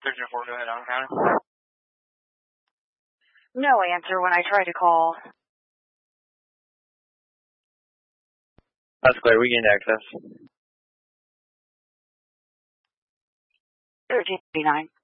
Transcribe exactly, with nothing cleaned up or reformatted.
thirteen four, go ahead, Allen County. No answer when I tried to call. That's clear. We gained access. thirteen eighty-nine.